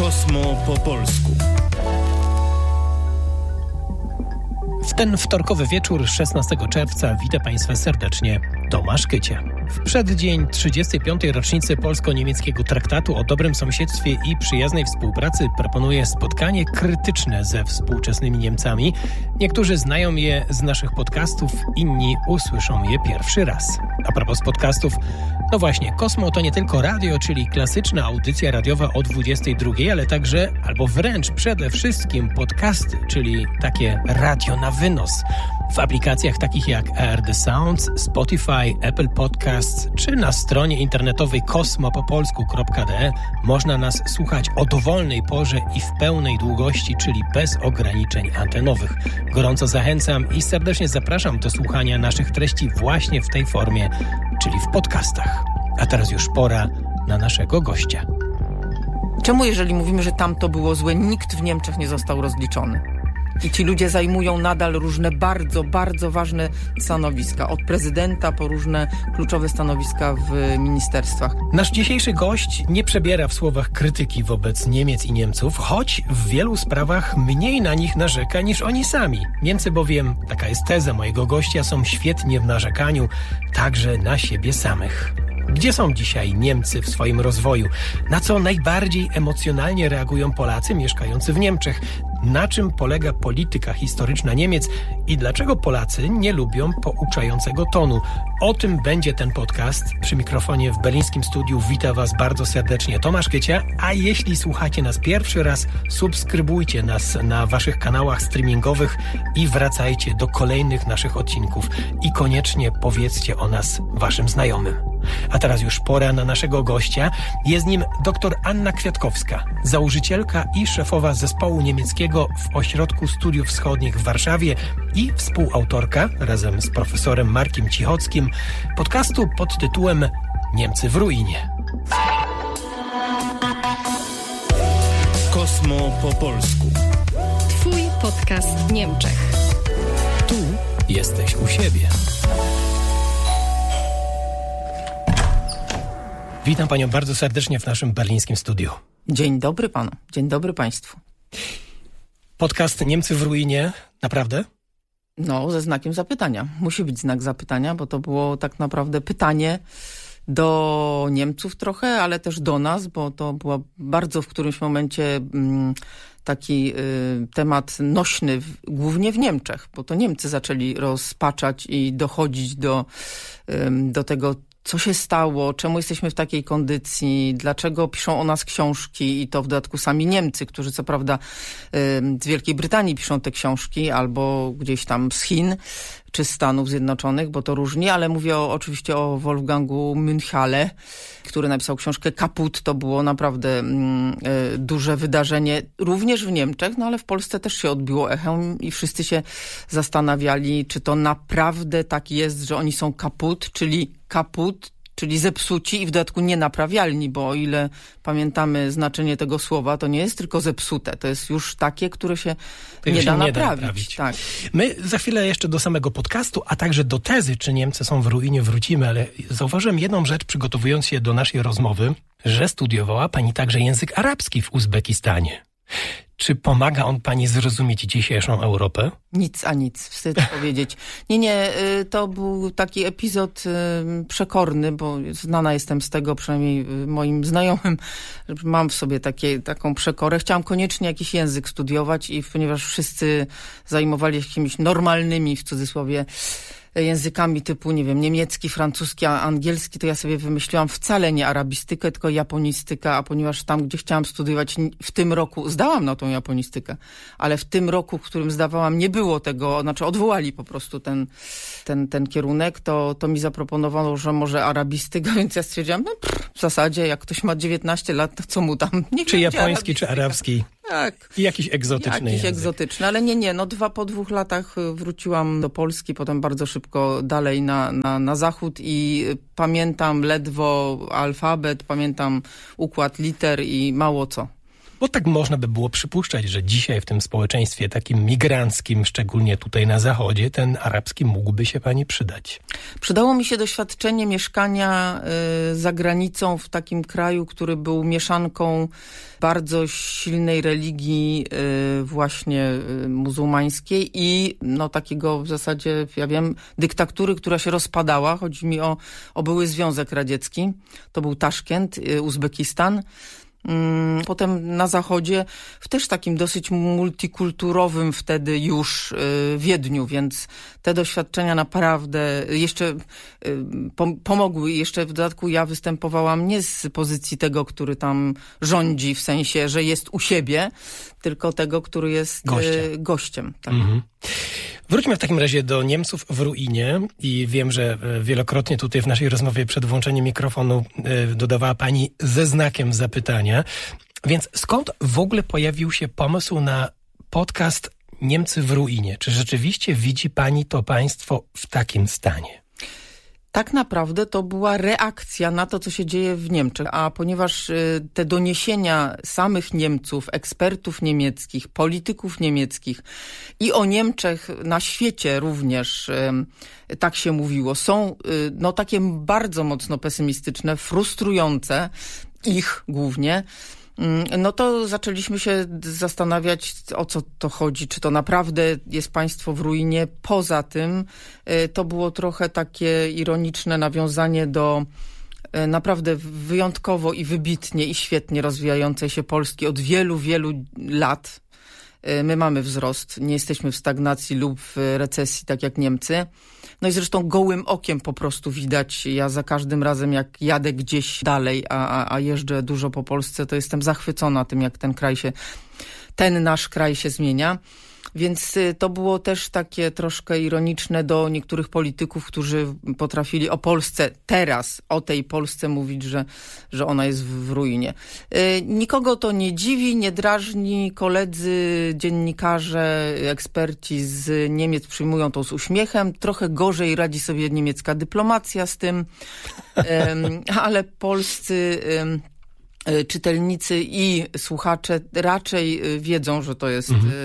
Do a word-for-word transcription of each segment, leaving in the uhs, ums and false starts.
Kosmo po polsku. W ten wtorkowy wieczór szesnastego czerwca witam Państwa serdecznie Tomasz Kycia. W przeddzień trzydziestej piątej rocznicy polsko-niemieckiego traktatu o dobrym sąsiedztwie i przyjaznej współpracy proponuję spotkanie krytyczne ze współczesnymi Niemcami. Niektórzy znają je z naszych podcastów, inni usłyszą je pierwszy raz. A propos podcastów, no właśnie, Kosmo to nie tylko radio, czyli klasyczna audycja radiowa o dwudziestej drugiej, ale także, albo wręcz przede wszystkim podcasty, czyli takie radio na wynos. W aplikacjach takich jak A R D Sounds, Spotify, Apple Podcasts czy na stronie internetowej kosmo po polsku kropka d e można nas słuchać o dowolnej porze i w pełnej długości, czyli bez ograniczeń antenowych. Gorąco zachęcam i serdecznie zapraszam do słuchania naszych treści właśnie w tej formie, czyli w podcastach. A teraz już pora na naszego gościa. Czemu, jeżeli mówimy, że tam to było złe, nikt w Niemczech nie został rozliczony? I ci ludzie zajmują nadal różne bardzo, bardzo ważne stanowiska. Od prezydenta po różne kluczowe stanowiska w ministerstwach. Nasz dzisiejszy gość nie przebiera w słowach krytyki wobec Niemiec i Niemców, choć w wielu sprawach mniej na nich narzeka niż oni sami. Niemcy bowiem, taka jest teza mojego gościa, są świetnie w narzekaniu, także na siebie samych. Gdzie są dzisiaj Niemcy w swoim rozwoju? Na co najbardziej emocjonalnie reagują Polacy mieszkający w Niemczech? Na czym polega polityka historyczna Niemiec i dlaczego Polacy nie lubią pouczającego tonu? O tym będzie ten podcast. Przy mikrofonie w berlińskim studiu wita Was bardzo serdecznie Tomasz Kycia, a jeśli słuchacie nas pierwszy raz, subskrybujcie nas na Waszych kanałach streamingowych i wracajcie do kolejnych naszych odcinków i koniecznie powiedzcie o nas Waszym znajomym. A teraz już pora na naszego gościa. Jest nim dr Anna Kwiatkowska, założycielka i szefowa zespołu niemieckiego w Ośrodku Studiów Wschodnich w Warszawie i współautorka razem z profesorem Markiem Cichockim podcastu pod tytułem Niemcy w ruinie. Kosmo po polsku. Twój podcast w Niemczech. Tu jesteś u siebie. Witam Panią bardzo serdecznie w naszym berlińskim studiu. Dzień dobry Panu, dzień dobry Państwu. Podcast Niemcy w ruinie, naprawdę? No, ze znakiem zapytania. Musi być znak zapytania, bo to było tak naprawdę pytanie do Niemców trochę, ale też do nas, bo to była bardzo w którymś momencie mm, taki y, temat nośny, w, głównie w Niemczech, bo to Niemcy zaczęli rozpaczać i dochodzić do, y, do tego, co się stało, czemu jesteśmy w takiej kondycji, dlaczego piszą o nas książki i to w dodatku sami Niemcy, którzy co prawda z Wielkiej Brytanii piszą te książki albo gdzieś tam z Chin czy z Stanów Zjednoczonych, bo to różni, ale mówię o, oczywiście o Wolfgangu Münchale, który napisał książkę Kaput. To było naprawdę mm, y, duże wydarzenie, również w Niemczech, no ale w Polsce też się odbiło echem i wszyscy się zastanawiali, czy to naprawdę tak jest, że oni są kaput, czyli kaput, czyli zepsuci i w dodatku nienaprawialni, bo o ile pamiętamy znaczenie tego słowa, to nie jest tylko zepsute, to jest już takie, które się nie, się da, nie naprawić. da naprawić. Tak. My za chwilę jeszcze do samego podcastu, a także do tezy, czy Niemcy są w ruinie, wrócimy, ale zauważyłem jedną rzecz, przygotowując się do naszej rozmowy, że studiowała Pani także język arabski w Uzbekistanie. Czy pomaga on Pani zrozumieć dzisiejszą Europę? Nic a nic, wstyd powiedzieć. Nie, nie, to był taki epizod przekorny, bo znana jestem z tego, przynajmniej moim znajomym, że mam w sobie takie, taką przekorę. Chciałam koniecznie jakiś język studiować i ponieważ wszyscy zajmowali się jakimiś normalnymi, w cudzysłowie, językami typu, nie wiem, niemiecki, francuski, angielski, to ja sobie wymyśliłam wcale nie arabistykę, tylko japonistykę, a ponieważ tam, gdzie chciałam studiować w tym roku, zdałam na tą japonistykę, ale w tym roku, w którym zdawałam, nie było tego, znaczy odwołali po prostu ten, ten, ten kierunek, to, to mi zaproponowano, że może arabistyka, więc ja stwierdziłam, no pff, w zasadzie jak ktoś ma dziewiętnaście lat, to co mu tam? Niech czy japoński, czy arabski? Tak. I jakiś egzotyczny Jakiś język. egzotyczny, ale nie, nie. No dwa po dwóch latach wróciłam do Polski, potem bardzo szybko dalej na, na, na zachód i pamiętam ledwo alfabet, pamiętam układ liter i mało co. Bo tak można by było przypuszczać, że dzisiaj w tym społeczeństwie takim migranckim, szczególnie tutaj na zachodzie, ten arabski mógłby się pani przydać. Przydało mi się doświadczenie mieszkania y, za granicą w takim kraju, który był mieszanką bardzo silnej religii y, właśnie y, muzułmańskiej i no takiego w zasadzie, ja wiem, dyktatury, która się rozpadała. Chodzi mi o, o były Związek Radziecki. To był Taszkent, y, Uzbekistan. Potem na zachodzie, w też takim dosyć multikulturowym wtedy już Wiedniu, więc te doświadczenia naprawdę jeszcze pomogły. Jeszcze w dodatku ja występowałam nie z pozycji tego, który tam rządzi, w sensie, że jest u siebie, tylko tego, który jest gościem. gościem tak. Mhm. Wróćmy w takim razie do Niemców w ruinie i wiem, że wielokrotnie tutaj w naszej rozmowie przed włączeniem mikrofonu dodawała pani ze znakiem zapytania. Więc skąd w ogóle pojawił się pomysł na podcast Niemcy w ruinie? Czy rzeczywiście widzi pani to państwo w takim stanie? Tak naprawdę to była reakcja na to, co się dzieje w Niemczech, a ponieważ te doniesienia samych Niemców, ekspertów niemieckich, polityków niemieckich i o Niemczech na świecie również, tak się mówiło, są no takie bardzo mocno pesymistyczne, frustrujące, ich głównie, no to zaczęliśmy się zastanawiać, o co to chodzi, czy to naprawdę jest państwo w ruinie. Poza tym to było trochę takie ironiczne nawiązanie do naprawdę wyjątkowo i wybitnie i świetnie rozwijającej się Polski od wielu, wielu lat. My mamy wzrost, nie jesteśmy w stagnacji lub w recesji, tak jak Niemcy. No i zresztą gołym okiem po prostu widać, ja za każdym razem jak jadę gdzieś dalej, a, a, a jeżdżę dużo po Polsce, to jestem zachwycona tym, jak ten kraj się, ten nasz kraj się zmienia. Więc to było też takie troszkę ironiczne do niektórych polityków, którzy potrafili o Polsce teraz, o tej Polsce mówić, że, że ona jest w ruinie. Nikogo to nie dziwi, nie drażni. Koledzy, dziennikarze, eksperci z Niemiec przyjmują to z uśmiechem. Trochę gorzej radzi sobie niemiecka dyplomacja z tym, ale polscy czytelnicy i słuchacze raczej wiedzą, że to jest, mhm.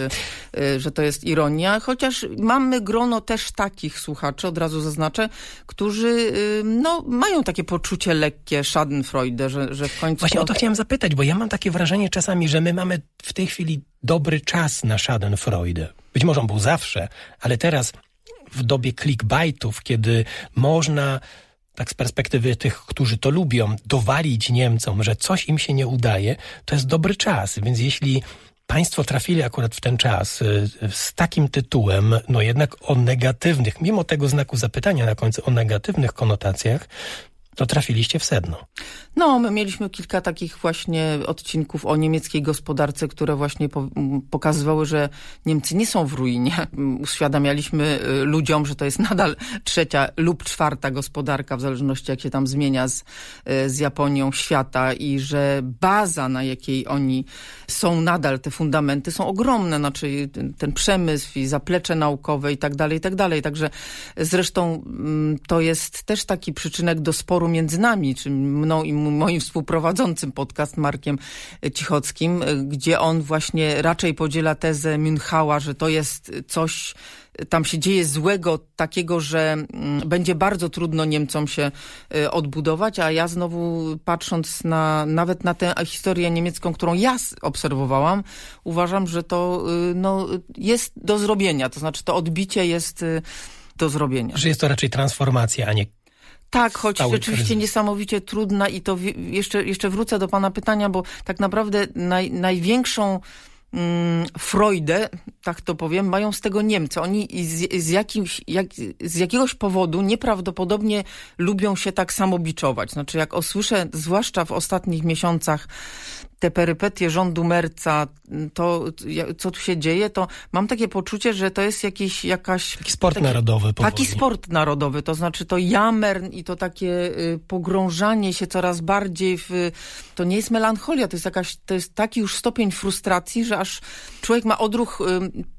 że to jest ironia, chociaż mamy grono też takich słuchaczy, od razu zaznaczę, którzy no, mają takie poczucie lekkie schadenfreude, że, że w końcu... Właśnie o to chciałem zapytać, bo ja mam takie wrażenie czasami, że my mamy w tej chwili dobry czas na schadenfreude. Być może on był zawsze, ale teraz w dobie clickbaitów, kiedy można... tak z perspektywy tych, którzy to lubią, dowalić Niemcom, że coś im się nie udaje, to jest dobry czas. Więc jeśli państwo trafili akurat w ten czas z takim tytułem, no jednak o negatywnych, mimo tego znaku zapytania na końcu, o negatywnych konotacjach, to trafiliście w sedno. No, my mieliśmy kilka takich właśnie odcinków o niemieckiej gospodarce, które właśnie po, pokazywały, że Niemcy nie są w ruinie. Uświadamialiśmy ludziom, że to jest nadal trzecia lub czwarta gospodarka, w zależności jak się tam zmienia z, z Japonią świata i że baza, na jakiej oni są nadal, te fundamenty są ogromne, znaczy ten, ten przemysł i zaplecze naukowe i tak dalej, i tak dalej. Także zresztą to jest też taki przyczynek do sporu między nami, czy mną i moim współprowadzącym podcast Markiem Cichockim, gdzie on właśnie raczej podziela tezę Münchhausa, że to jest coś, tam się dzieje złego, takiego, że będzie bardzo trudno Niemcom się odbudować, a ja znowu patrząc na, nawet na tę historię niemiecką, którą ja obserwowałam, uważam, że to no, jest do zrobienia, to znaczy to odbicie jest do zrobienia. Że jest to raczej transformacja, a nie tak, choć rzeczywiście kryzys. Niesamowicie trudna i to w, jeszcze, jeszcze wrócę do pana pytania, bo tak naprawdę naj, największą mm, freudę, tak to powiem, mają z tego Niemcy. Oni z, z, jakimś, jak, z jakiegoś powodu nieprawdopodobnie lubią się tak samobiczować. Znaczy jak osłyszę, zwłaszcza w ostatnich miesiącach, te perypetie rządu Merca, to co tu się dzieje, to mam takie poczucie, że to jest jakiś, jakaś... Taki sport taki, narodowy. Powoli. Taki sport narodowy, to znaczy to jamern i to takie y, pogrążanie się coraz bardziej w... To nie jest melancholia, to jest, jakaś, to jest taki już stopień frustracji, że aż człowiek ma odruch y,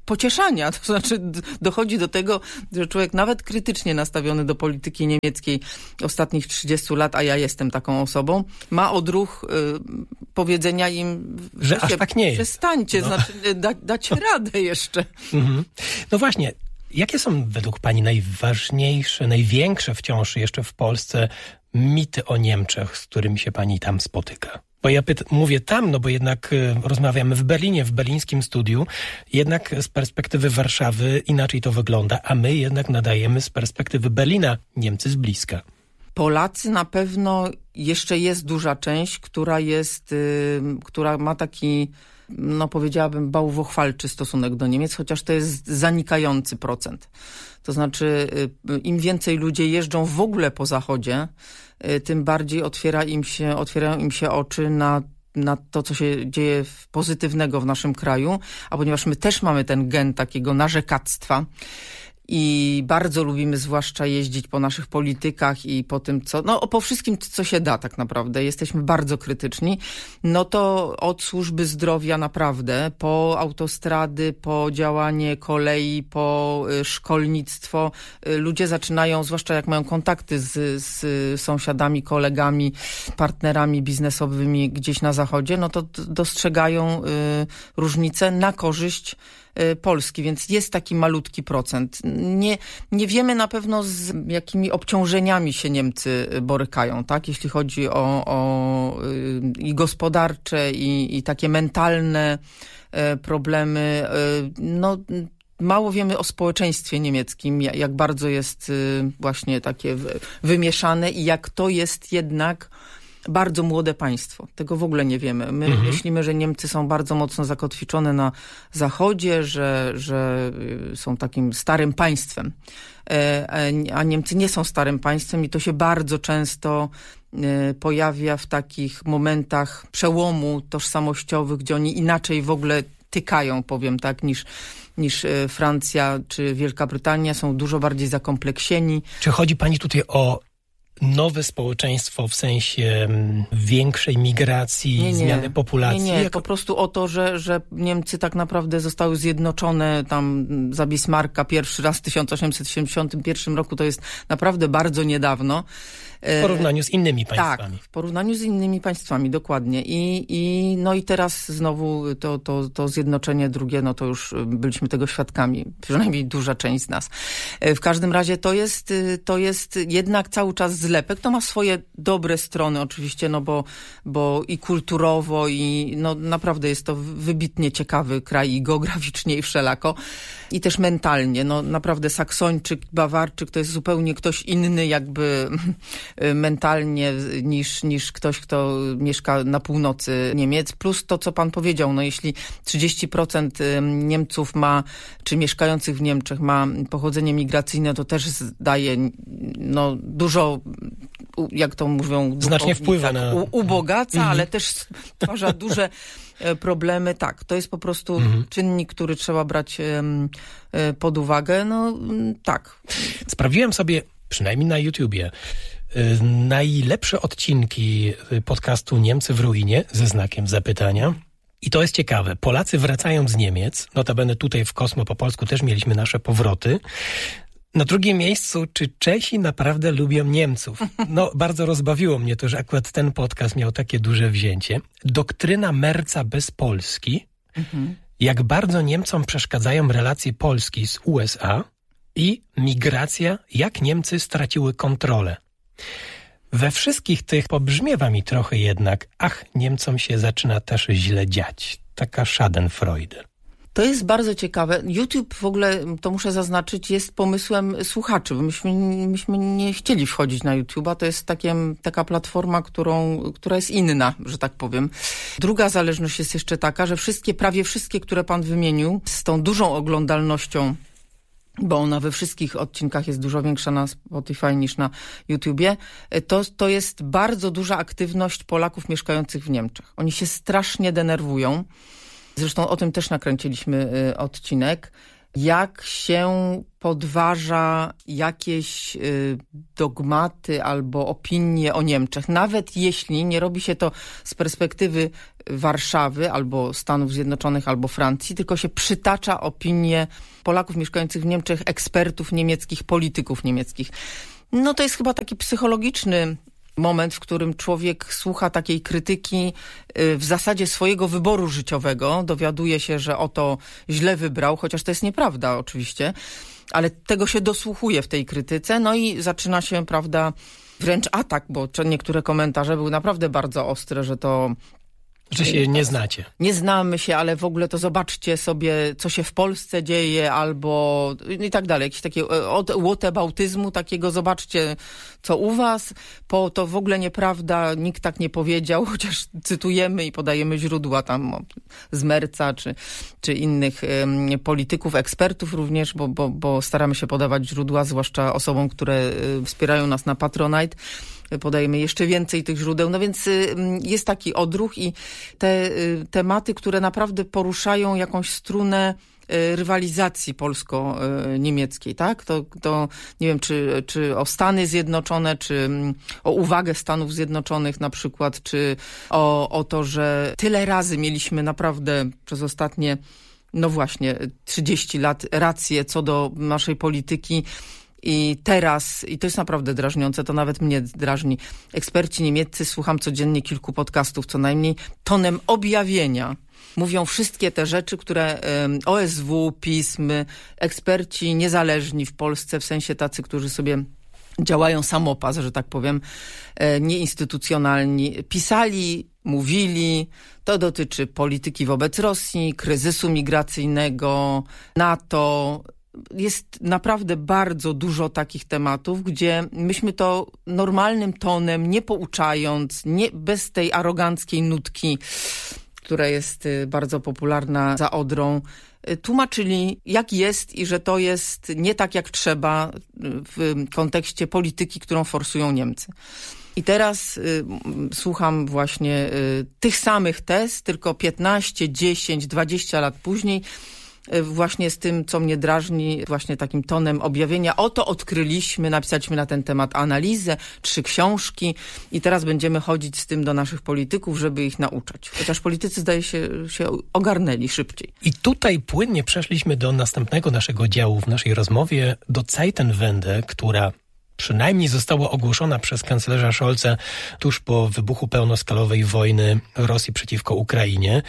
pocieszania. To znaczy d- dochodzi do tego, że człowiek nawet krytycznie nastawiony do polityki niemieckiej ostatnich trzydziestu lat, a ja jestem taką osobą, ma odruch y, powiedzenia im, że, że aż tak nie jest. Przestańcie, no. znaczy da, dacie radę jeszcze. Mhm. No właśnie, jakie są według pani najważniejsze, największe wciąż jeszcze w Polsce mity o Niemczech, z którymi się pani tam spotyka? Bo ja pyta, mówię tam, no bo jednak y, rozmawiamy w Berlinie, w berlińskim studiu, jednak z perspektywy Warszawy inaczej to wygląda, a my jednak nadajemy z perspektywy Berlina, Niemcy z bliska. Polacy na pewno jeszcze jest duża część, która jest, y, która ma taki, no powiedziałabym, bałwochwalczy stosunek do Niemiec, chociaż to jest zanikający procent. To znaczy y, im więcej ludzie jeżdżą w ogóle po Zachodzie, y, tym bardziej otwiera im się, otwierają im się oczy na na to, co się dzieje pozytywnego w naszym kraju, a ponieważ my też mamy ten gen takiego narzekactwa, i bardzo lubimy zwłaszcza jeździć po naszych politykach i po tym, co, no po wszystkim, co się da tak naprawdę. Jesteśmy bardzo krytyczni. No to od służby zdrowia naprawdę, po autostrady, po działanie kolei, po szkolnictwo. Ludzie zaczynają, zwłaszcza jak mają kontakty z, z sąsiadami, kolegami, partnerami biznesowymi gdzieś na zachodzie, no to dostrzegają y, różnice na korzyść Polski, więc jest taki malutki procent. Nie, nie wiemy na pewno, z jakimi obciążeniami się Niemcy borykają, tak? Jeśli chodzi o, o i gospodarcze, i, i takie mentalne problemy. No, mało wiemy o społeczeństwie niemieckim, jak bardzo jest właśnie takie wymieszane i jak to jest jednak bardzo młode państwo. Tego w ogóle nie wiemy. My mhm. myślimy, że Niemcy są bardzo mocno zakotwiczone na Zachodzie, że, że są takim starym państwem. A Niemcy nie są starym państwem i to się bardzo często pojawia w takich momentach przełomu tożsamościowych, gdzie oni inaczej w ogóle tykają, powiem tak, niż, niż Francja czy Wielka Brytania. Są dużo bardziej zakompleksieni. Czy chodzi pani tutaj o nowe społeczeństwo w sensie większej migracji, nie, nie. zmiany populacji? Nie, nie. Jak... po prostu o to, że, że Niemcy tak naprawdę zostały zjednoczone tam za Bismarcka pierwszy raz w tysiąc osiemset siedemdziesiątym pierwszym roku, to jest naprawdę bardzo niedawno. W porównaniu z innymi państwami. Tak, w porównaniu z innymi państwami, dokładnie. I, i, no i teraz znowu to, to, to zjednoczenie drugie, no to już byliśmy tego świadkami, przynajmniej duża część z nas. W każdym razie to jest, to jest jednak cały czas zlepek. To ma swoje dobre strony oczywiście, no bo, bo i kulturowo, i no naprawdę jest to wybitnie ciekawy kraj i geograficznie i wszelako. I też mentalnie. No naprawdę Saksończyk, Bawarczyk to jest zupełnie ktoś inny jakby mentalnie niż, niż ktoś, kto mieszka na północy Niemiec. Plus to, co pan powiedział, no jeśli trzydzieści procent Niemców ma, czy mieszkających w Niemczech ma pochodzenie migracyjne, to też daje no dużo, jak to mówią, znacznie wpływa na... U, ubogaca, mhm. ale też stwarza duże problemy. Tak, to jest po prostu mhm. czynnik, który trzeba brać um, pod uwagę. No tak. Sprawdziłem sobie, przynajmniej na YouTubie, najlepsze odcinki podcastu Niemcy w ruinie, ze znakiem zapytania. I to jest ciekawe. Polacy wracają z Niemiec. Notabene tutaj w Kosmo po polsku też mieliśmy nasze powroty. Na drugim miejscu, czy Czesi naprawdę lubią Niemców? No, bardzo rozbawiło mnie to, że akurat ten podcast miał takie duże wzięcie. Doktryna Merca bez Polski. Mhm. Jak bardzo Niemcom przeszkadzają relacje Polski z U S A i migracja, jak Niemcy straciły kontrolę. We wszystkich tych pobrzmiewa mi trochę jednak, ach, Niemcom się zaczyna też źle dziać. Taka Schadenfreude. To jest bardzo ciekawe. YouTube w ogóle, to muszę zaznaczyć, jest pomysłem słuchaczy, bo myśmy, myśmy nie chcieli wchodzić na YouTube'a. To jest takie, taka platforma, którą, która jest inna, że tak powiem. Druga zależność jest jeszcze taka, że wszystkie, prawie wszystkie, które pan wymienił, z tą dużą oglądalnością, bo ona we wszystkich odcinkach jest dużo większa na Spotify niż na YouTubie, to, to jest bardzo duża aktywność Polaków mieszkających w Niemczech. Oni się strasznie denerwują. Zresztą o tym też nakręciliśmy y, odcinek. jak się podważa jakieś y, dogmaty albo opinie o Niemczech. Nawet jeśli nie robi się to z perspektywy Warszawy albo Stanów Zjednoczonych albo Francji, tylko się przytacza opinie Polaków mieszkających w Niemczech, ekspertów niemieckich, polityków niemieckich. No to jest chyba taki psychologiczny moment, w którym człowiek słucha takiej krytyki w zasadzie swojego wyboru życiowego, dowiaduje się, że oto źle wybrał, chociaż to jest nieprawda oczywiście, ale tego się dosłuchuje w tej krytyce, no i zaczyna się, prawda, wręcz atak, bo niektóre komentarze były naprawdę bardzo ostre, że to... Że się nie znacie. Nie znamy się, ale w ogóle to zobaczcie sobie, co się w Polsce dzieje, albo i tak dalej. Jakiś taki od whataboutyzmu takiego, zobaczcie, co u was. Po to w ogóle nieprawda, nikt tak nie powiedział, chociaż cytujemy i podajemy źródła tam z Merca, czy, czy innych um, polityków, ekspertów również, bo, bo, bo staramy się podawać źródła, zwłaszcza osobom, które y, wspierają nas na Patronite. Podajemy jeszcze więcej tych źródeł, no więc jest taki odruch i te tematy, które naprawdę poruszają jakąś strunę rywalizacji polsko-niemieckiej, tak? To, to nie wiem, czy, czy o Stany Zjednoczone, czy o uwagę Stanów Zjednoczonych na przykład, czy o, o to, że tyle razy mieliśmy naprawdę przez ostatnie, no właśnie, trzydzieści lat rację co do naszej polityki. I teraz, i to jest naprawdę drażniące, to nawet mnie drażni, eksperci niemieccy, słucham codziennie kilku podcastów co najmniej, tonem objawienia mówią wszystkie te rzeczy, które O S W, pism, eksperci niezależni w Polsce, w sensie tacy, którzy sobie działają samopas, że tak powiem, nieinstytucjonalni, pisali, mówili. To dotyczy polityki wobec Rosji, kryzysu migracyjnego, NATO. Jest naprawdę bardzo dużo takich tematów, gdzie myśmy to normalnym tonem, nie pouczając, nie, bez tej aroganckiej nutki, która jest bardzo popularna za Odrą, tłumaczyli, jak jest i że to jest nie tak, jak trzeba w kontekście polityki, którą forsują Niemcy. I teraz y, słucham właśnie y, tych samych tez, tylko piętnaście, dziesięć, dwadzieścia lat później, właśnie z tym, co mnie drażni, właśnie takim tonem objawienia. Oto odkryliśmy, napisaliśmy na ten temat analizę, trzy książki i teraz będziemy chodzić z tym do naszych polityków, żeby ich nauczać. Chociaż politycy, zdaje się, się ogarnęli szybciej. I tutaj płynnie przeszliśmy do następnego naszego działu w naszej rozmowie, do Zeitenwende, która przynajmniej została ogłoszona przez kanclerza Scholza tuż po wybuchu pełnoskalowej wojny Rosji przeciwko Ukrainie.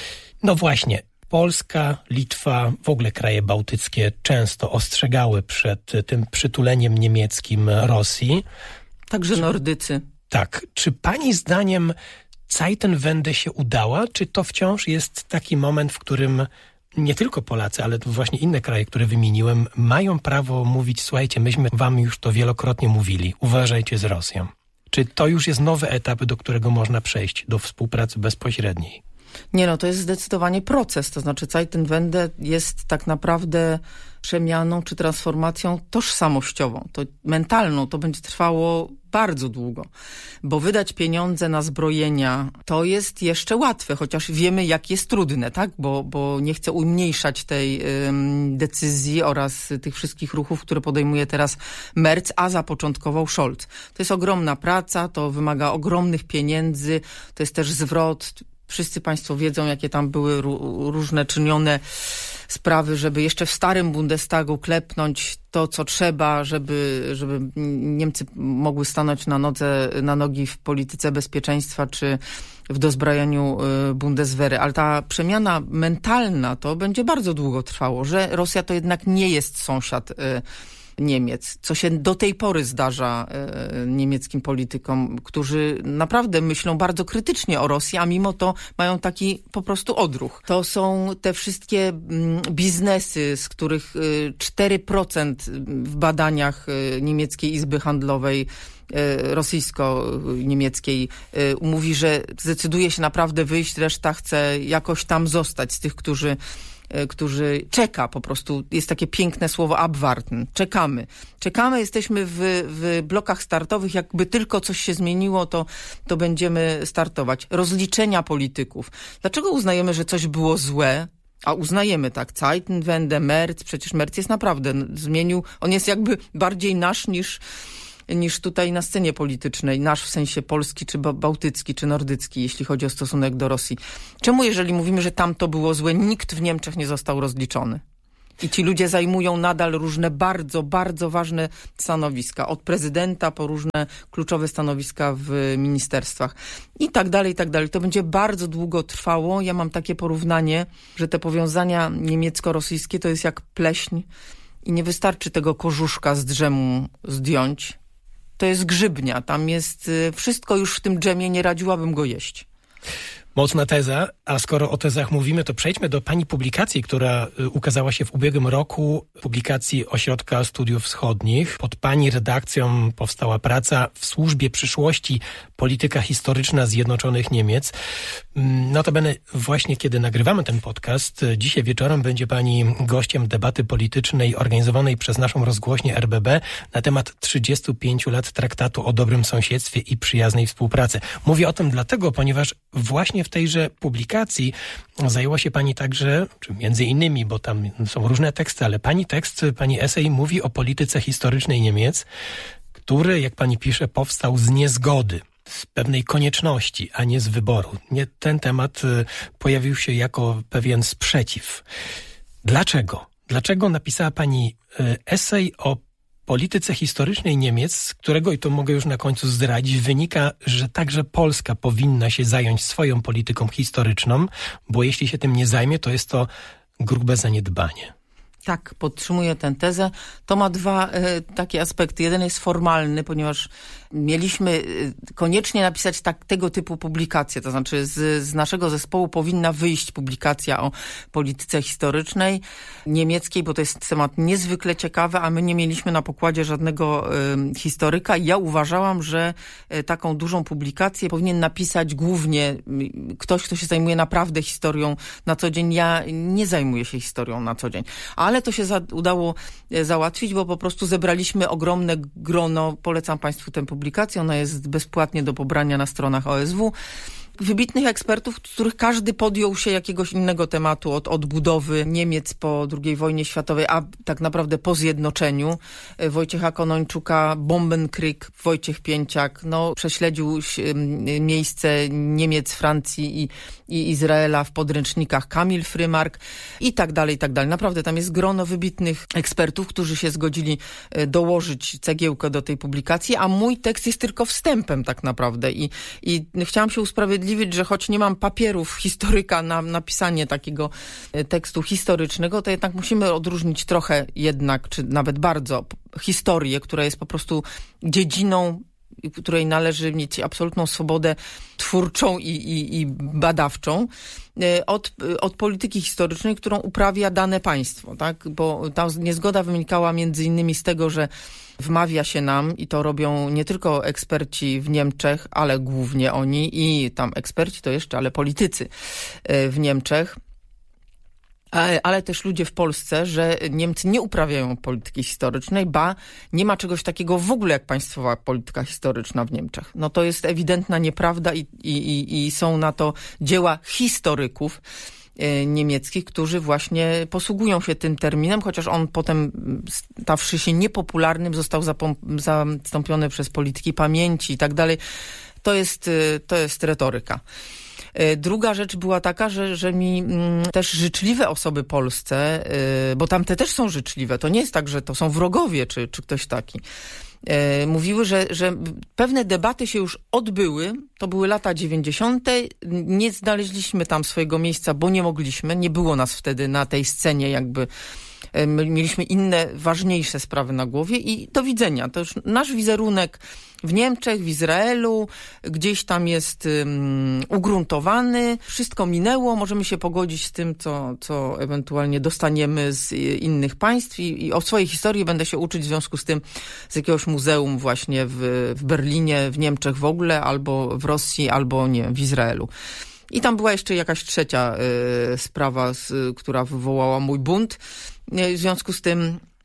No właśnie, Polska, Litwa, w ogóle kraje bałtyckie często ostrzegały przed tym przytuleniem niemieckim Rosji. Także Nordycy. Tak. Czy pani zdaniem Zeitenwende się udała? Czy to wciąż jest taki moment, w którym nie tylko Polacy, ale właśnie inne kraje, które wymieniłem, mają prawo mówić, słuchajcie, myśmy wam już to wielokrotnie mówili, uważajcie z Rosją. Czy to już jest nowy etap, do którego można przejść, do współpracy bezpośredniej? Nie no, to jest zdecydowanie proces, to znaczy Zeitenwende jest tak naprawdę przemianą czy transformacją tożsamościową, to mentalną, to będzie trwało bardzo długo, bo wydać pieniądze na zbrojenia to jest jeszcze łatwe, chociaż wiemy, jak jest trudne, tak? Bo, bo nie chcę umniejszać tej ym, decyzji oraz tych wszystkich ruchów, które podejmuje teraz Merz, a zapoczątkował Scholz. To jest ogromna praca, to wymaga ogromnych pieniędzy, to jest też zwrot. Wszyscy państwo wiedzą, jakie tam były różne czynione sprawy, żeby jeszcze w starym Bundestagu klepnąć to, co trzeba, żeby, żeby Niemcy mogły stanąć na nodze, na nogi w polityce bezpieczeństwa czy w dozbrajaniu Bundeswehry. Ale ta przemiana mentalna to będzie bardzo długo trwało, że Rosja to jednak nie jest sąsiad Niemiec, co się do tej pory zdarza e, niemieckim politykom, którzy naprawdę myślą bardzo krytycznie o Rosji, a mimo to mają taki po prostu odruch. To są te wszystkie mm, biznesy, z których y, cztery procent w badaniach y, niemieckiej Izby Handlowej y, rosyjsko-niemieckiej y, mówi, że zdecyduje się naprawdę wyjść, reszta chce jakoś tam zostać z tych, którzy którzy czeka po prostu, jest takie piękne słowo abwarten, czekamy. Czekamy, jesteśmy w, w blokach startowych, jakby tylko coś się zmieniło, to, to będziemy startować. Rozliczenia polityków. Dlaczego uznajemy, że coś było złe? A uznajemy tak, Zeitenwende, Merz, przecież Merz jest naprawdę, zmienił, on jest jakby bardziej nasz niż, niż tutaj na scenie politycznej, nasz w sensie polski, czy bałtycki, czy nordycki, jeśli chodzi o stosunek do Rosji. Czemu, jeżeli mówimy, że tam to było złe, nikt w Niemczech nie został rozliczony? I ci ludzie zajmują nadal różne bardzo, bardzo ważne stanowiska. Od prezydenta po różne kluczowe stanowiska w ministerstwach. I tak dalej, i tak dalej. To będzie bardzo długo trwało. Ja mam takie porównanie, że te powiązania niemiecko-rosyjskie to jest jak pleśń i nie wystarczy tego korzuszka z drzemu zdjąć. To jest grzybnia. Tam jest wszystko już w tym dżemie, nie radziłabym go jeść. Mocna teza, a skoro o tezach mówimy, to przejdźmy do pani publikacji, która ukazała się w ubiegłym roku, publikacji Ośrodka Studiów Wschodnich. Pod pani redakcją powstała praca W służbie przyszłości – polityka historyczna Zjednoczonych Niemiec. Notabene właśnie kiedy nagrywamy ten podcast, dzisiaj wieczorem będzie pani gościem debaty politycznej organizowanej przez naszą rozgłośnię R B B na temat trzydziestu pięciu lat Traktatu o dobrym sąsiedztwie i przyjaznej współpracy. Mówię o tym dlatego, ponieważ właśnie w tejże publikacji zajęła się pani także, czy między innymi, bo tam są różne teksty, ale pani tekst, pani esej mówi o polityce historycznej Niemiec, który, jak pani pisze, powstał z niezgody, z pewnej konieczności, a nie z wyboru. Nie, ten temat pojawił się jako pewien sprzeciw. Dlaczego? Dlaczego napisała pani esej o polityce historycznej Niemiec, z którego, i to mogę już na końcu zdradzić, wynika, że także Polska powinna się zająć swoją polityką historyczną, bo jeśli się tym nie zajmie, to jest to grube zaniedbanie. Tak, podtrzymuję tę tezę. To ma dwa e, takie aspekty. Jeden jest formalny, ponieważ mieliśmy e, koniecznie napisać tak, tego typu publikację. To znaczy z, z naszego zespołu powinna wyjść publikacja o polityce historycznej niemieckiej, bo to jest temat niezwykle ciekawy, a my nie mieliśmy na pokładzie żadnego e, historyka. Ja uważałam, że e, taką dużą publikację powinien napisać głównie ktoś, kto się zajmuje naprawdę historią na co dzień. Ja nie zajmuję się historią na co dzień. A Ale to się za, udało załatwić, bo po prostu zebraliśmy ogromne grono. Polecam państwu tę publikację. Ona jest bezpłatnie do pobrania na stronach O S W. Wybitnych ekspertów, których każdy podjął się jakiegoś innego tematu, od odbudowy Niemiec po drugiej wojnie światowej, a tak naprawdę po zjednoczeniu. Wojciecha Konończuka, Bombenkrieg, Wojciech Pięciak, no, prześledził miejsce Niemiec, Francji i, i Izraela w podręcznikach Kamil Frymark i tak dalej, i tak dalej. Naprawdę tam jest grono wybitnych ekspertów, którzy się zgodzili dołożyć cegiełkę do tej publikacji, a mój tekst jest tylko wstępem tak naprawdę i, i chciałam się usprawiedliwić, że choć nie mam papierów historyka na napisanie takiego tekstu historycznego, to jednak musimy odróżnić trochę jednak, czy nawet bardzo, historię, która jest po prostu dziedziną, której należy mieć absolutną swobodę twórczą i, i, i badawczą, od, od polityki historycznej, którą uprawia dane państwo, tak? Bo ta niezgoda wynikała między innymi z tego, że wmawia się nam, i to robią nie tylko eksperci w Niemczech, ale głównie oni i tam eksperci to jeszcze, ale politycy w Niemczech, ale też ludzie w Polsce, że Niemcy nie uprawiają polityki historycznej, ba, nie ma czegoś takiego w ogóle jak państwowa polityka historyczna w Niemczech. No to jest ewidentna nieprawda i, i, i są na to dzieła historyków niemieckich, którzy właśnie posługują się tym terminem, chociaż on potem, stawszy się niepopularnym, został zapom- zastąpiony przez polityki pamięci i tak dalej. To jest, to jest retoryka. Druga rzecz była taka, że, że mi mm, też życzliwe osoby polsce, yy, bo tamte też są życzliwe, to nie jest tak, że to są wrogowie czy, czy ktoś taki, yy, mówiły, że, że pewne debaty się już odbyły, to były lata dziewięćdziesiąte, nie znaleźliśmy tam swojego miejsca, bo nie mogliśmy, nie było nas wtedy na tej scenie jakby. My mieliśmy inne, ważniejsze sprawy na głowie i do widzenia. To już nasz wizerunek w Niemczech, w Izraelu, gdzieś tam jest um, ugruntowany. Wszystko minęło, możemy się pogodzić z tym, co, co ewentualnie dostaniemy z innych państw i, i o swojej historii będę się uczyć w związku z tym z jakiegoś muzeum właśnie w, w Berlinie, w Niemczech w ogóle, albo w Rosji, albo nie w Izraelu. I tam była jeszcze jakaś trzecia y, sprawa, z, która wywołała mój bunt. W związku z tym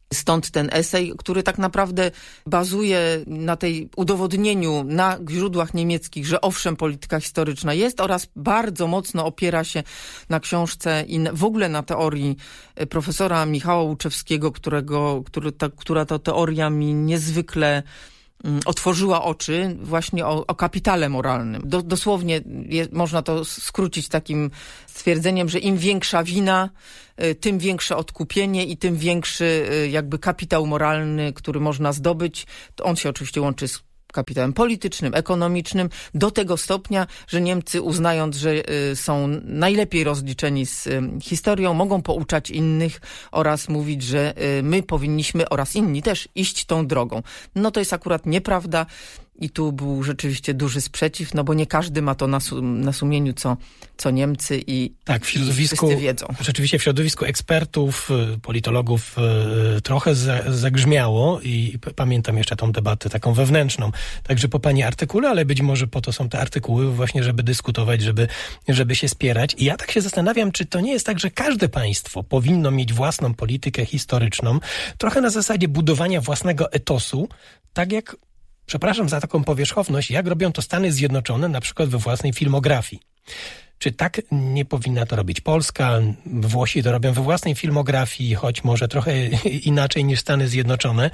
Stąd ten esej, który tak naprawdę bazuje na tej udowodnieniu na źródłach niemieckich, że owszem, polityka historyczna jest, oraz bardzo mocno opiera się na książce i w ogóle na teorii profesora Michała Łuczewskiego, którego, który ta, która to teoria mi niezwykle otworzyła oczy właśnie o, o kapitale moralnym. Do, dosłownie je, można to skrócić takim stwierdzeniem, że im większa wina, tym większe odkupienie i tym większy jakby kapitał moralny, który można zdobyć. To on się oczywiście łączy z kapitałem politycznym, ekonomicznym, do tego stopnia, że Niemcy, uznając, że są najlepiej rozliczeni z historią, mogą pouczać innych oraz mówić, że my powinniśmy, oraz inni też, iść tą drogą. No to jest akurat nieprawda. I tu był rzeczywiście duży sprzeciw, no bo nie każdy ma to na, su- na sumieniu, co, co Niemcy i, tak, w środowisku, i wszyscy wiedzą. Rzeczywiście w środowisku ekspertów, politologów trochę za, zagrzmiało i p- pamiętam jeszcze tą debatę taką wewnętrzną. Także po pani artykule, ale być może po to są te artykuły właśnie, żeby dyskutować, żeby, żeby się spierać. I ja tak się zastanawiam, czy to nie jest tak, że każde państwo powinno mieć własną politykę historyczną, trochę na zasadzie budowania własnego etosu, tak jak przepraszam za taką powierzchowność, jak robią to Stany Zjednoczone, na przykład we własnej filmografii. Czy tak nie powinna to robić Polska? Włosi to robią we własnej filmografii, choć może trochę inaczej niż Stany Zjednoczone.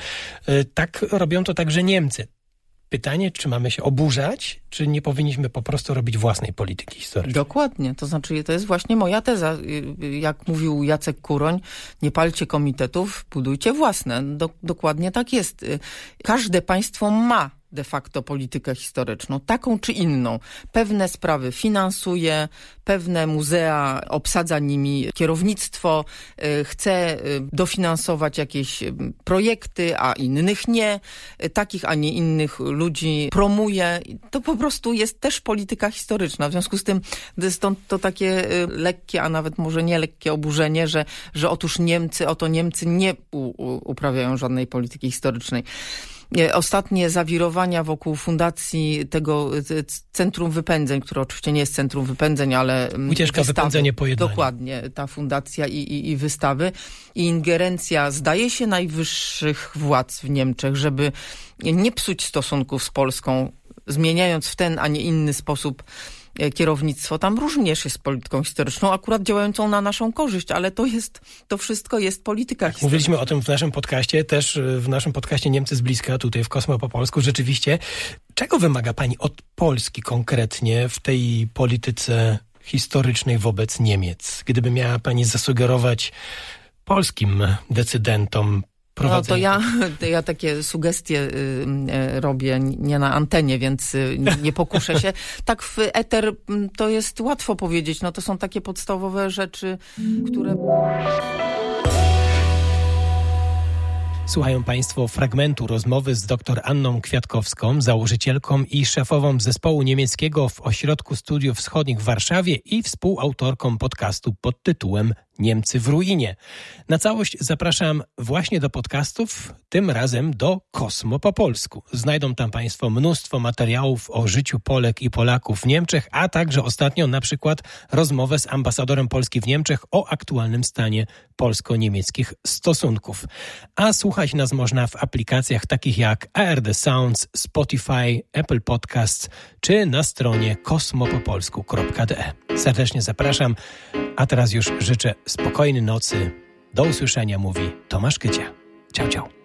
Tak robią to także Niemcy. Pytanie, czy mamy się oburzać, czy nie powinniśmy po prostu robić własnej polityki historycznej? Dokładnie. To znaczy, to jest właśnie moja teza. Jak mówił Jacek Kuroń, nie palcie komitetów, budujcie własne. Do, dokładnie tak jest. Każde państwo ma de facto politykę historyczną, taką czy inną. Pewne sprawy finansuje, pewne muzea obsadza nimi kierownictwo, chce dofinansować jakieś projekty, a innych nie. Takich, a nie innych ludzi promuje. To po prostu jest też polityka historyczna. W związku z tym stąd to takie lekkie, a nawet może nie lekkie oburzenie, że, że otóż Niemcy, oto Niemcy nie u, u, uprawiają żadnej polityki historycznej. Ostatnie zawirowania wokół fundacji tego Centrum Wypędzeń, które oczywiście nie jest Centrum Wypędzeń, ale Ucieczka, wystawy, wypędzenie, pojednanie. Dokładnie, ta fundacja i, i, i wystawy. I ingerencja, zdaje się, najwyższych władz w Niemczech, żeby nie psuć stosunków z Polską, zmieniając w ten, a nie inny sposób kierownictwo. Tam również jest polityką historyczną, akurat działającą na naszą korzyść, ale to jest, to wszystko jest polityka historyczna. Mówiliśmy o tym w naszym podcaście, też w naszym podcaście Niemcy z bliska, tutaj w Kosmo po polsku. Rzeczywiście, czego wymaga pani od Polski konkretnie w tej polityce historycznej wobec Niemiec? Gdyby miała pani zasugerować polskim decydentom, no to ja, to ja takie sugestie y, y, robię nie na antenie, więc y, nie pokuszę się. Tak w eter y, to jest łatwo powiedzieć. No to są takie podstawowe rzeczy, które... Słuchają państwo fragmentu rozmowy z dr Anną Kwiatkowską, założycielką i szefową zespołu niemieckiego w Ośrodku Studiów Wschodnich w Warszawie i współautorką podcastu pod tytułem Niemcy w ruinie. Na całość zapraszam właśnie do podcastów, tym razem do Kosmo po polsku. Znajdą tam państwo mnóstwo materiałów o życiu Polek i Polaków w Niemczech, a także ostatnio na przykład rozmowę z ambasadorem Polski w Niemczech o aktualnym stanie polsko-niemieckich stosunków. A słuchać nas można w aplikacjach takich jak A R D Sounds, Spotify, Apple Podcasts czy na stronie kosmopopolsku kropka d e. Serdecznie zapraszam, a teraz już życzę spokojnej nocy. Do usłyszenia, mówi Tomasz Kycia. Ciao, ciao.